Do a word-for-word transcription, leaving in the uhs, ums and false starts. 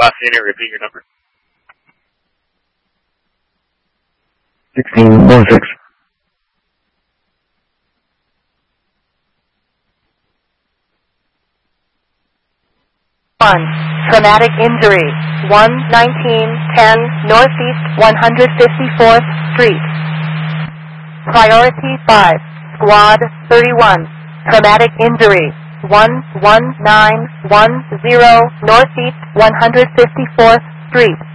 last unit, repeat your number. sixteen one six. one. Traumatic injury. one nineteen ten Northeast one hundred fifty-fourth Street. Priority five. Squad thirty-one. Traumatic injury. one one nine one zero Northeast one hundred fifty-fourth Street.